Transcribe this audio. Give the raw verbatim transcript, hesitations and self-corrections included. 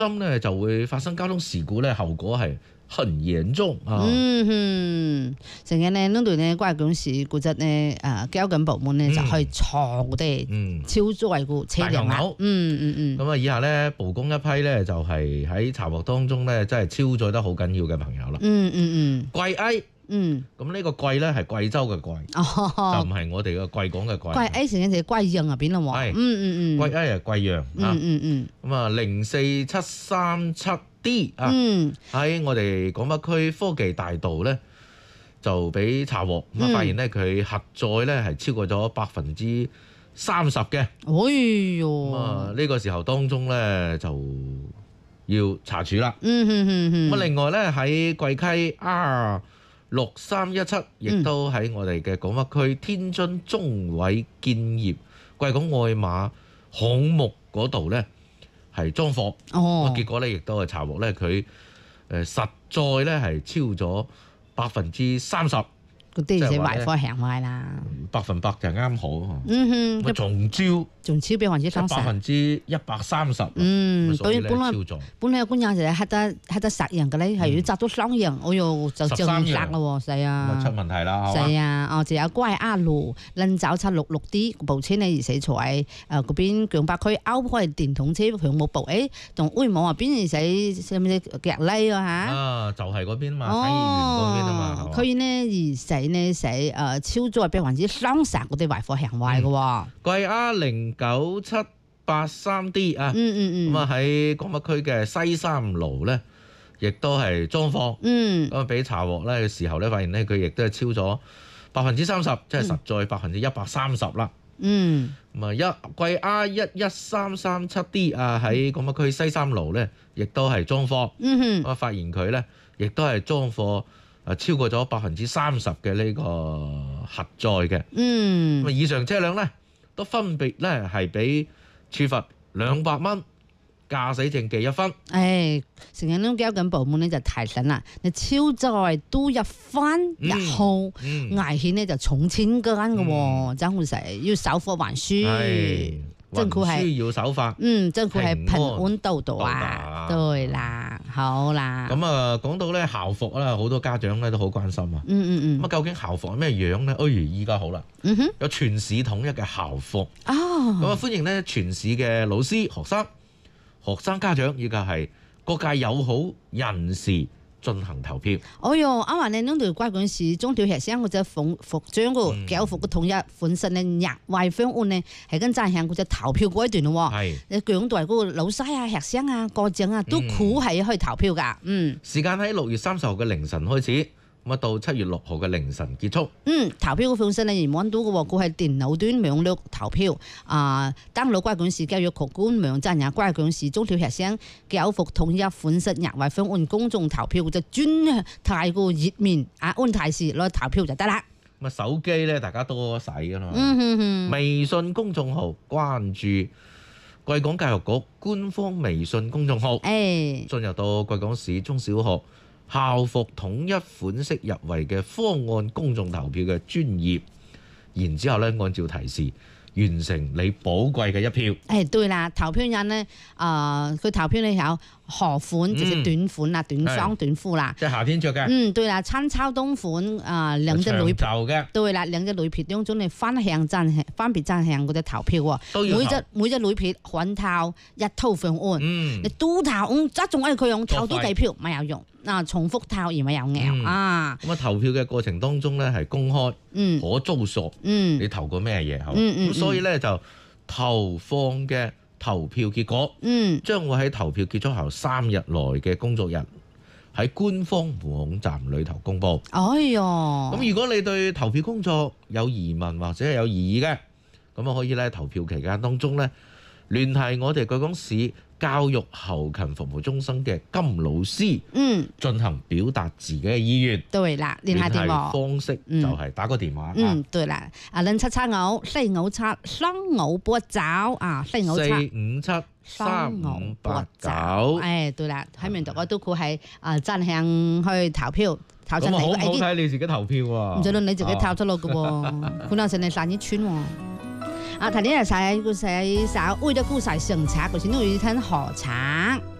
心咧就會發生交通事故咧，後果係很嚴重啊！ 嗯哼，成日咧呢度咧關公司嗰陣咧誒交警部門咧就去坐嗰啲超載嘅車輛啦。嗯嗯嗯。 咁啊，以下咧曝光一批咧就係喺查獲當中咧，真係超載得好緊要嘅朋友啦。 嗯嗯嗯。 貴 A。 嗯。 咁呢個貴咧係貴州嘅貴，就唔係我哋嘅貴港嘅貴。 貴 A 成日就係貴陽入邊啦喎。 係。 嗯嗯嗯。 貴 A 係貴陽。 嗯嗯嗯。 咁啊，零四七三七 D 啊，喺我哋廣北區科技大道咧就俾查獲，咁啊發現咧佢核載咧係超過咗百分之三十嘅。 哎呦！ 咁啊呢個時候當中咧就要查處啦。 嗯嗯嗯嗯。 咁啊另外咧喺貴溪 R 六三一七，亦都喺我哋嘅廣北區天津中偉建業貴港愛馬項目嗰度咧。係裝貨，哦，結果咧亦都係查獲咧佢誒實載咧係超咗百分之三十， 嗰啲就壞貨行壞啦， 百分百就啱好。 嗯哼， 仲超仲超百分之三十， 百分之一百三十。 嗯，所以本來超本來有官人就係黑得黑得殺人嘅咧，係要抓到雙人，哎呦就就唔殺咯喎，係啊， 出問題啦， 係啊，哦就有乖阿路零九七六六 D 部車呢而死在誒嗰邊強北區歐開電動車佢冇部誒，同威武啊邊而死使唔使夾喱啊嚇？ 啊，就係嗰邊嘛，喺醫院嗰邊啊嘛， 佢呢而死呢死誒超載百分之三十嗰啲壞貨行壞嘅喎。 貴 R 零九七八三 D 啊， 嗯嗯嗯， 咁啊喺廣北區嘅西三路咧，亦都係裝貨， 嗯， 咁啊俾查獲咧嘅時候咧，發現咧佢亦都係超咗百分之三十，即係實在百分之一百三十啦。 嗯， 咁啊一貴 R 一一三三七 D 啊喺廣北區西三路咧，亦都係裝貨， 嗯哼， 咁啊發現佢咧亦都係裝貨啊超過咗百分之三十嘅呢個核載嘅， 嗯， 咁啊以上車輛咧都分別咧係俾處罰兩百蚊，駕駛證記一分。 誒，成日都交緊部門咧就提醒啦，你超載都一分一號， 嗯嗯、 危險咧就重千斤嘅喎，真係使要守法還書。政府係要守法， 嗯，政府係平安到道啊，對啦，好啦。 咁啊，講到咧校服啦，好多家長咧都好關心啊。 嗯嗯嗯。 咁啊，究竟校服係咩樣咧？哎，依家好啦， 嗯哼， 有全市統一嘅校服。 哦。 咁啊，歡迎咧全市嘅老師、學生、學生家長，以及係各界友好人士進行投票。 哦喲，啱話你呢度關鍵是中小學生嗰隻服服裝個校服嘅統一款式咧，入圍方案咧係跟進行嗰隻投票嗰一段咯喎。係，你講到係嗰個老師啊、學生啊、家長啊都苦係去投票㗎。嗯， 時間喺六月三十號嘅凌晨開始。咁啊，到七月六號嘅凌晨結束。 嗯，投票嘅方式咧，而揾到嘅喎，佢係電腦端網絡投票。啊，登錄關鍵市教育局官網站呀，關鍵市中小學生校服統一款式入圍方案公眾投票就專睇個頁面啊，按提示攞投票就得啦。 咁啊，手機咧大家多使㗎嘛。 嗯哼哼。 微信公眾號關注貴港教育局官方微信公眾號。誒，進入到貴港市中小學校服統一款式入圍嘅方案公眾投票嘅專頁，然之後咧按照提示完成你寶貴嘅一票。誒， 對啦，投票人咧，啊，佢投票咧有何款，即係短款啦、短裝、短褲啦， 即係夏天着嘅。 嗯，對啦，參考冬款啊，兩隻女長袖嘅。對啦，兩隻女撇當中你分向真分別真向嗰隻投票喎，每隻每隻女撇混投一套方案，你都投，嗯，即仲係佢用投多幾票咪有用。嗱，重複投而咪有拗啊！ 咁啊，投票嘅過程當中咧係公開，嗯，可追溯，嗯，你投過咩嘢？好，咁所以咧就投放嘅投票結果，嗯，將會喺投票結束後三日內嘅工作日喺官方網站裏頭公佈。哎唷！咁如果你對投票工作有疑問或者係有異議嘅，咁啊可以咧投票期間當中咧聯繫我哋貴港市教育後勤服務中心嘅金老師，嗯，進行表達自己嘅意願。對啦，聯繫電話方式就係打個電話。嗯，對啦，啊零七七五四五七三五八九啊，四五七四五七三五八九。誒，對啦，喺明度我都佢係啊真向去投票，投出嚟。咁好唔好睇你自己投票喎？唔知道你自己投出嚟嘅喎，可能成日散一圈喎。啊，頭先又寫個寫首為咗故事上冊，嗰時都要聽何橙。